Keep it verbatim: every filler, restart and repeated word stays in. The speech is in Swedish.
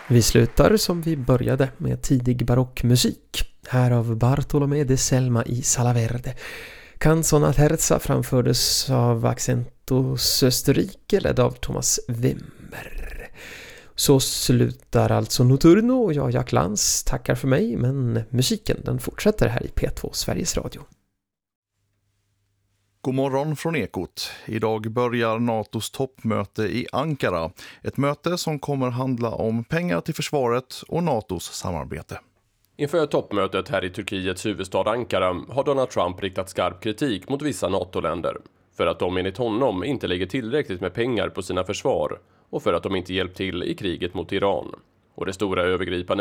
Vi slutar som vi började med tidig barockmusik. Här av Bartolomé de Selma i Salaverde. Canzone a terza framfördes av Accentus Österrike ledd av Thomas Wimmer. Så slutar alltså Notturno och jag, Jack Lantz, tackar för mig, men musiken den fortsätter här i P två Sveriges Radio. God morgon från Ekot. Idag börjar NATOs toppmöte i Ankara. Ett möte som kommer handla om pengar till försvaret och NATOs samarbete. Inför toppmötet här i Turkiets huvudstad Ankara har Donald Trump riktat skarp kritik mot vissa NATO-länder. För att de enligt honom inte lägger tillräckligt med pengar på sina försvar och för att de inte hjälpt till i kriget mot Iran. Och det stora övergripande